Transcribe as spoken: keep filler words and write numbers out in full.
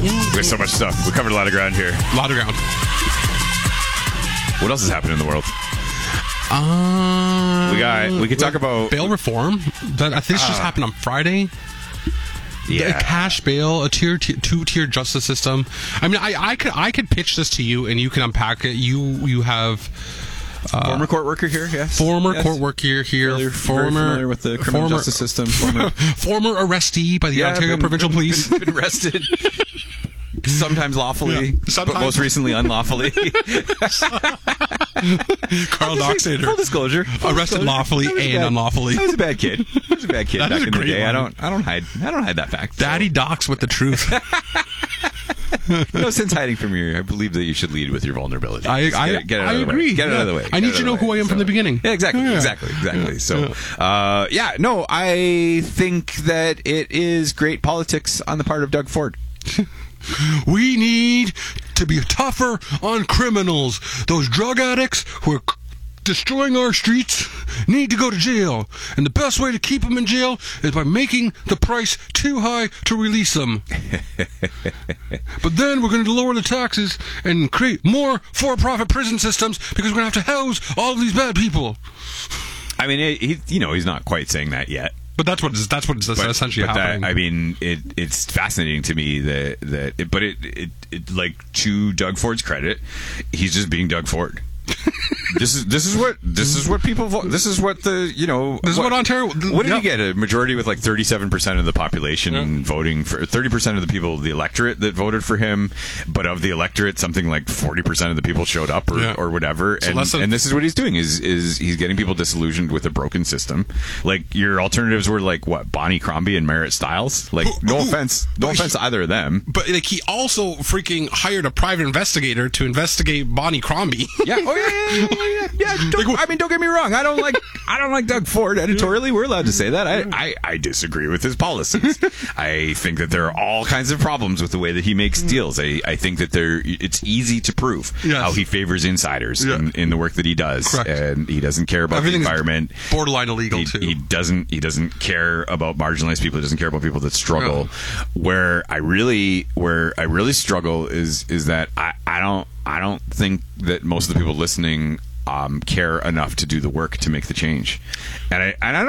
We have so much stuff. We covered a lot of ground here. A lot of ground. What else is happening in the world? Uh, we got. We could talk about bail reform. That I think this uh, just happened on Friday. Yeah, a cash bail, a tier, tier two tier justice system. I mean, I, I could I could pitch this to you, and you can unpack it. You you have. Uh, former court worker here, yes. Former yes. court worker here, Really, former familiar with the criminal former, justice system. Former, former arrestee by the yeah, Ontario been, Provincial been, Police. Been, been arrested. Sometimes lawfully, yeah, sometimes. but most recently unlawfully. Carl Dockstader. Full disclosure. Full Arrested disclosure. lawfully and bad, unlawfully. I was a bad kid. I was a bad kid That back is a in the great day. line. I don't. I don't hide. I don't hide that fact. Daddy so. Docks with the truth. No sense hiding from you. I believe that you should lead with your vulnerability. I, I, get it, get it I out of the agree. way. Get it yeah. out of the way. I Get need to know who I am so, from the beginning. Yeah, exactly. Yeah. Exactly. Exactly. Yeah. So, yeah. Uh, yeah, no, I think that it is great politics on the part of Doug Ford. We need to be tougher on criminals. Those drug addicts who are destroying our streets need to go to jail. And the best way to keep them in jail is by making the price too high to release them. But then we're going to lower the taxes and create more for-profit prison systems because we're going to have to house all of these bad people. I mean, he, you know, he's not quite saying that yet. But that's what it's, that's what it's but, essentially but happening. That, I mean, it it's fascinating to me that that. It, but it, it it like to Doug Ford's credit, he's just being Doug Ford. This is this is what this is what people vote. This is what the you know. This is what, what Ontario. What did yep. he get? A majority with like thirty-seven percent of the population yep. voting for thirty percent of the people, the electorate that voted for him. But of the electorate, something like forty percent of the people showed up or, yeah. or whatever. So and, than- and this is what he's doing: is is he's getting people disillusioned with a broken system. Like your alternatives were like what Bonnie Crombie and Merritt Stiles. Like who, no who, offense, no offense he, to either of them. But like he also freaking hired a private investigator to investigate Bonnie Crombie. Yeah. Oh yeah. yeah, yeah, yeah. Yeah, don't, I mean, don't get me wrong. I don't like I don't like Doug Ford editorially. We're allowed to say that. I, I, I disagree with his policies. I think that there are all kinds of problems with the way that he makes deals. I, I think that there it's easy to prove yes. how he favors insiders yeah. in, in the work that he does, Correct. And he doesn't care about the environment. Borderline illegal he, too. He doesn't. He doesn't care about marginalized people. He doesn't care about people that struggle. Yeah. Where I really, where I really struggle is is that I, I don't I don't think that most of the people listening. Um, care enough to do the work to make the change, and I and I don't